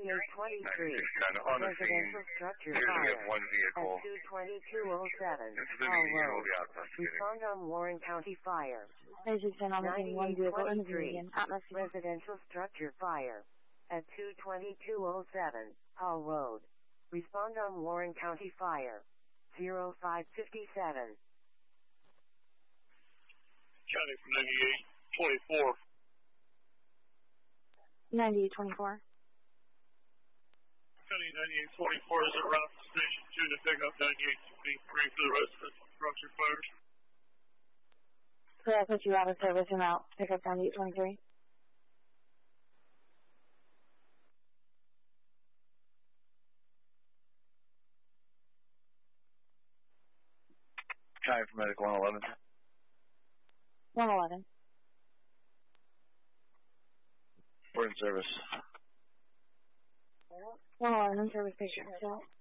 9823. On the scene, Residential structure appears to be fire. one vehicle. At 22207. It's the Hall median will Road. be out investigating. Respond on Warren County Fire. There's just on the scene, one vehicle in the 9823. median. Atmosphere. Residential structure fire. At 22207. Hall Road. Respond on Warren County Fire. 0557. County from 9824. 9824. County 9824 is around Station 2 to pick up 9823 for the rest of the structure fires. So I'll put you out of service and out. Pick up 9823. County for medic 111. 111. We're in service. 111 service patient. So